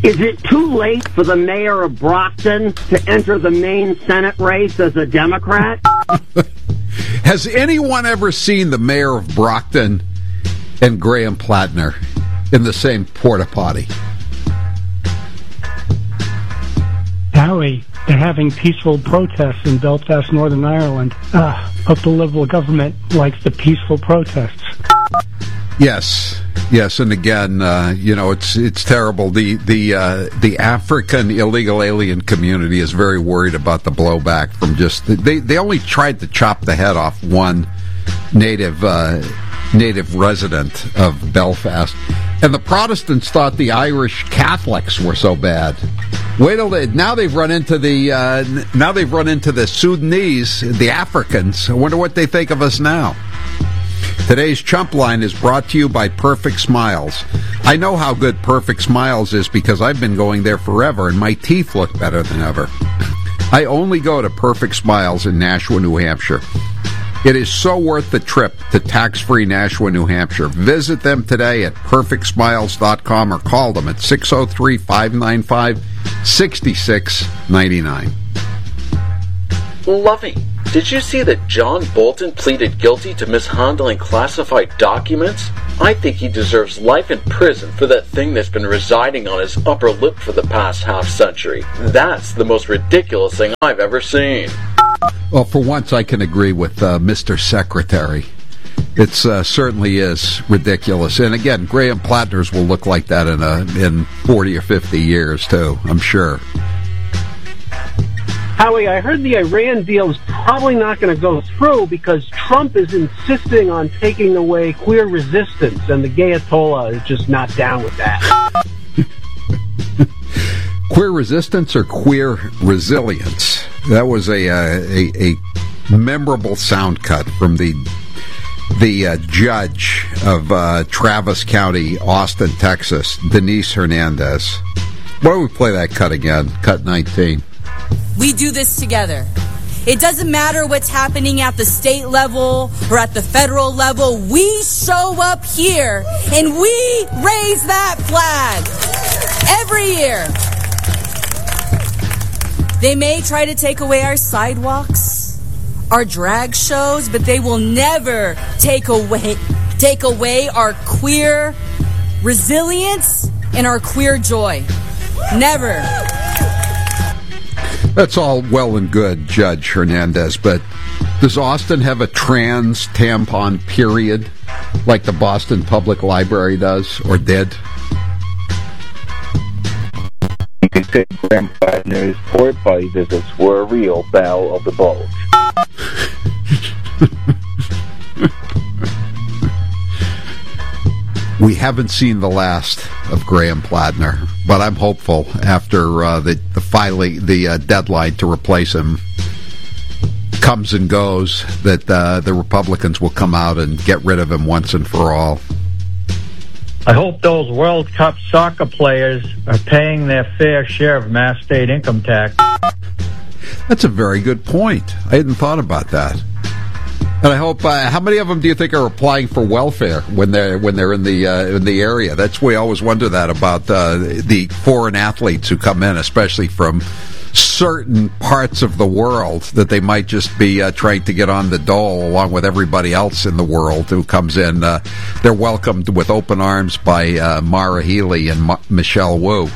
Is it too late for the mayor of Brockton to enter the Maine Senate race as a Democrat? Has anyone ever seen the mayor of Brockton and Graham Plattner in the same porta potty? Howie, they're having peaceful protests in Belfast, Northern Ireland. Hope the Liberal government likes the peaceful protests. Yes, and again, it's terrible. The African illegal alien community is very worried about the blowback from just they only tried to chop the head off one native resident of Belfast, and the Protestants thought the Irish Catholics were so bad. Wait till now they've run into the Sudanese, the Africans. I wonder what they think of us now. Today's Chump Line is brought to you by Perfect Smiles. I know how good Perfect Smiles is because I've been going there forever, and my teeth look better than ever. I only go to Perfect Smiles in Nashua, New Hampshire. It is so worth the trip to tax-free Nashua, New Hampshire. Visit them today at perfectsmiles.com or call them at 603-595-6699. Lovey, did you see that John Bolton pleaded guilty to mishandling classified documents? I think he deserves life in prison for that thing that's been residing on his upper lip for the past half-century. That's the most ridiculous thing I've ever seen. Well, for once, I can agree with Mr. Secretary. It certainly is ridiculous. And again, Graham Plattner's will look like that in 40 or 50 years, too, I'm sure. Howie, I heard the Iran deal is probably not going to go through because Trump is insisting on taking away queer resistance, and the Ayatollah is just not down with that. Queer resistance or queer resilience? That was a memorable sound cut from the judge of Travis County, Austin, Texas, Denise Hernandez. Why don't we play that cut again? Cut 19. We do this together. It doesn't matter what's happening at the state level or at the federal level. We show up here and we raise that flag every year. They may try to take away our sidewalks, our drag shows, but they will never take away our queer resilience and our queer joy. Never. That's all well and good, Judge Hernandez, but does Austin have a trans tampon period like the Boston Public Library does, or did? You could say Graham Plattner's port party visits were a real battle of the bulge. We haven't seen the last of Graham Plattner, but I'm hopeful after the deadline to replace him comes and goes that the Republicans will come out and get rid of him once and for all. I hope those World Cup soccer players are paying their fair share of Mass state income tax. That's a very good point. I hadn't thought about that. And I hope. How many of them do you think are applying for welfare when they're in the area? That's we always wonder that about the foreign athletes who come in, especially from certain parts of the world, that they might just be trying to get on the dole along with everybody else in the world who comes in. They're welcomed with open arms by Mara Healy and Michelle Wu.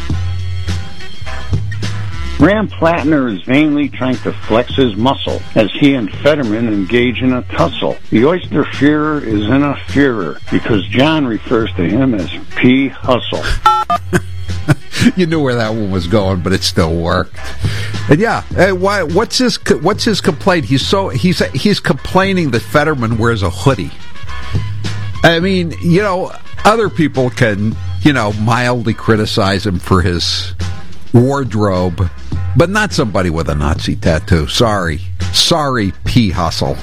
Graham Plattner is vainly trying to flex his muscle as he and Fetterman engage in a tussle. The oyster Führer is in a furor because John refers to him as P. Hustle. You knew where that one was going, but it still worked. And yeah, what's his complaint? He's complaining that Fetterman wears a hoodie. I mean, other people can, mildly criticize him for his wardrobe, but not somebody with a Nazi tattoo. Sorry, P. Hustle.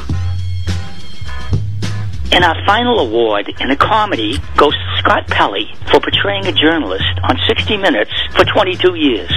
And our final award in a comedy goes to Scott Pelley for portraying a journalist on 60 Minutes for 22 years.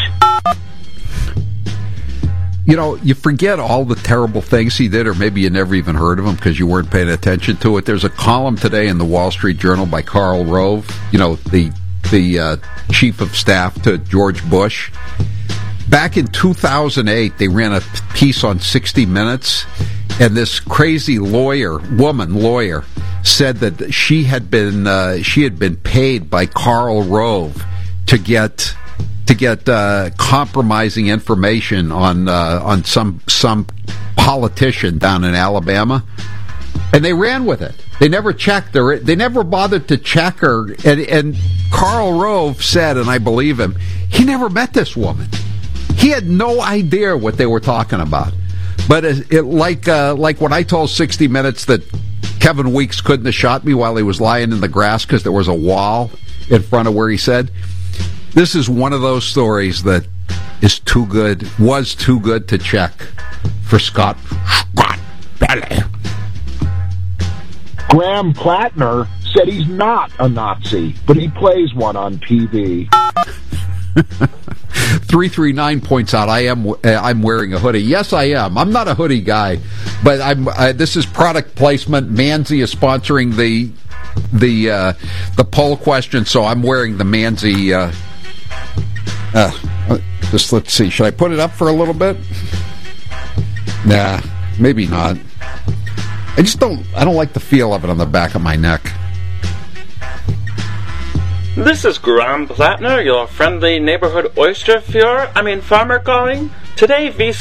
You forget all the terrible things he did, or maybe you never even heard of him because you weren't paying attention to it. There's a column today in the Wall Street Journal by Karl Rove, the the chief of staff to George Bush. Back in 2008, they ran a piece on 60 Minutes, and this crazy lawyer said that she had been paid by Karl Rove to get compromising information on some politician down in Alabama, and they ran with it. They never checked her. They never bothered to check her. And Karl Rove said, and I believe him, he never met this woman. He had no idea what they were talking about. But like when I told 60 Minutes that Kevin Weeks couldn't have shot me while he was lying in the grass because there was a wall in front of where he said, this is one of those stories that was too good to check for Scott Pelley. Graham Plattner said he's not a Nazi, but he plays one on TV. 339 points out, I'm wearing a hoodie. Yes, I am. I'm not a hoodie guy, but this is product placement. Manzi is sponsoring the poll question, so I'm wearing the Manzi. Just let's see. Should I put it up for a little bit? Nah, maybe not. I don't like the feel of it on the back of my neck. This is Graham Plattner, your friendly neighborhood oyster farmer calling. Today, VC